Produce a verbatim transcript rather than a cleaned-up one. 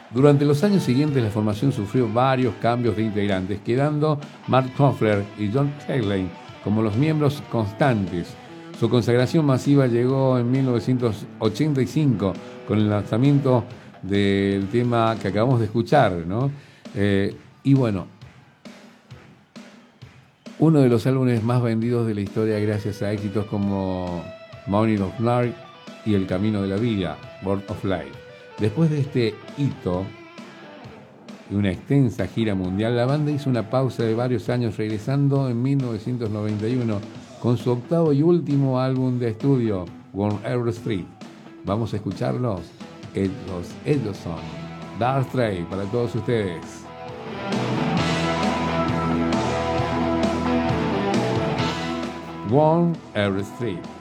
Durante los años siguientes la formación sufrió varios cambios de integrantes, quedando Mark Knopfler y John Taylor como los miembros constantes. Su consagración masiva llegó en mil novecientos ochenta y cinco con el lanzamiento del tema que acabamos de escuchar, ¿no? Eh, y bueno, uno de los álbumes más vendidos de la historia gracias a éxitos como Morning of Life y El Camino de la Vida, Word of Life. Después de este hito y una extensa gira mundial, la banda hizo una pausa de varios años, regresando en mil novecientos noventa y uno con su octavo y último álbum de estudio, On Ever Street. Vamos a escucharlos, los Edison, Dark Trade, para todos ustedes. On Ever Street.